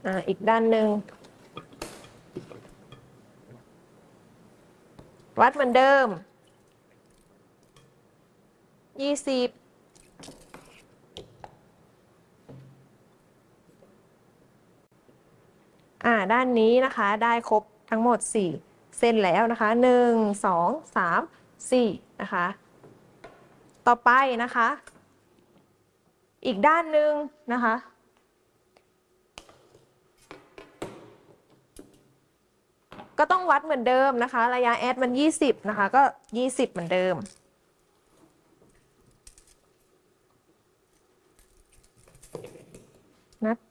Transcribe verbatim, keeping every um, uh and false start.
อ่าอีกด้านหนึ่งวัดเหมือนเดิมยี่สิบอ่าด้านนี้นะคะได้ครบทั้งหมดสี่เส้นแล้วนะคะหนึ่งสองสามสี่นะคะต่อไปนะคะอีกด้านหนึ่งนะคะก็ต้องวัดเหมือนเดิมนะคะระยะแอดมันยี่สิบนะคะก็ยี่สิบเหมือนเดิมนัด